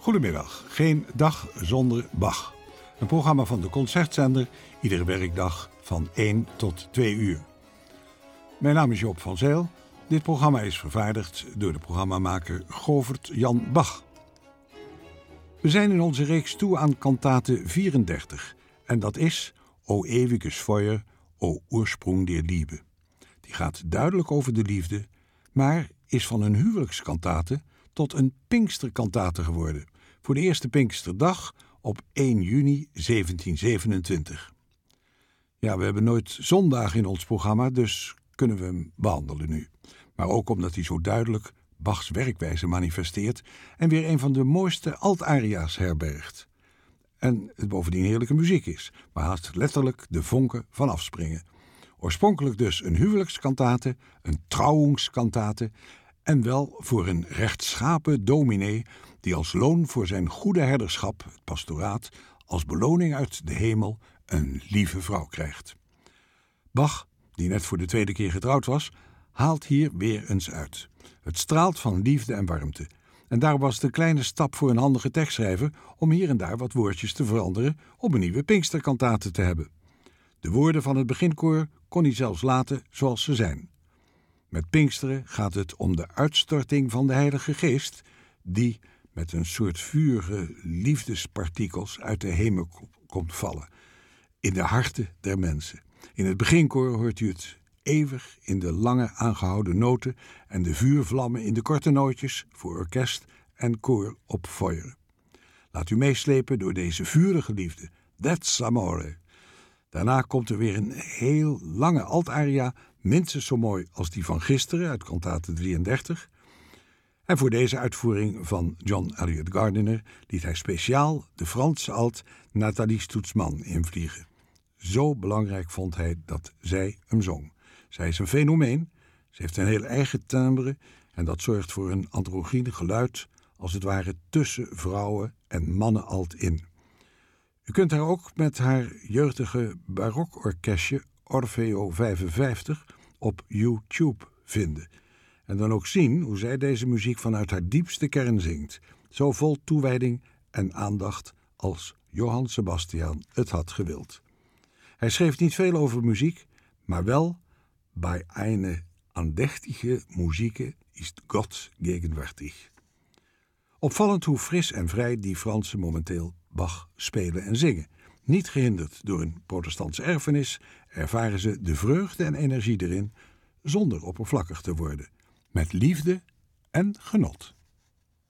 Goedemiddag, geen dag zonder Bach. Een programma van de Concertzender, iedere werkdag van 1 tot 2 uur. Mijn naam is Joop van Zijl. Dit programma is vervaardigd door de programmamaker Govert Jan Bach. We zijn in onze reeks toe aan kantate 34. En dat is O ewiges Feuer, O Ursprung der Liebe. Die gaat duidelijk over de liefde, maar is van een huwelijkskantate tot een Pinksterkantate geworden. Voor de eerste Pinksterdag op 1 juni 1727. Ja, we hebben nooit zondag in ons programma, dus kunnen we hem behandelen nu. Maar ook omdat hij zo duidelijk Bachs werkwijze manifesteert en weer een van de mooiste altaria's herbergt. En het bovendien heerlijke muziek is, waar haast letterlijk de vonken van afspringen. Oorspronkelijk dus een huwelijkskantate, een trouwungskantate en wel voor een rechtschapen dominee die als loon voor zijn goede herderschap, het pastoraat, als beloning uit de hemel een lieve vrouw krijgt. Bach, die net voor de tweede keer getrouwd was, haalt hier weer eens uit. Het straalt van liefde en warmte. En daar was de kleine stap voor een handige tekstschrijver om hier en daar wat woordjes te veranderen om een nieuwe Pinksterkantate te hebben. De woorden van het beginkoor kon hij zelfs laten zoals ze zijn. Met Pinksteren gaat het om de uitstorting van de Heilige Geest, die met een soort vurige liefdespartikels uit de hemel komt vallen, in de harten der mensen. In het beginkoor hoort u het eeuwig in de lange aangehouden noten en de vuurvlammen in de korte nootjes voor orkest en koor op feuer. Laat u meeslepen door deze vurige liefde. That's amore. Daarna komt er weer een heel lange altaria, minstens zo mooi als die van gisteren uit kantate 33. En voor deze uitvoering van John Eliot Gardiner liet hij speciaal de Franse alt Nathalie Stutzmann invliegen. Zo belangrijk vond hij dat zij hem zong. Zij is een fenomeen, ze heeft een heel eigen timbre en dat zorgt voor een androgyne geluid, als het ware tussen vrouwen en mannen alt in. U kunt haar ook met haar jeugdige barokorkestje Orfeo 55 op YouTube vinden. En dan ook zien hoe zij deze muziek vanuit haar diepste kern zingt. Zo vol toewijding en aandacht als Johann Sebastian het had gewild. Hij schreef niet veel over muziek, maar wel bij eine andächtige Musik ist Gott gegenwärtig. Opvallend hoe fris en vrij die Fransen momenteel Bach spelen en zingen. Niet gehinderd door een protestantse erfenis, ervaren ze de vreugde en energie erin, zonder oppervlakkig te worden, met liefde en genot.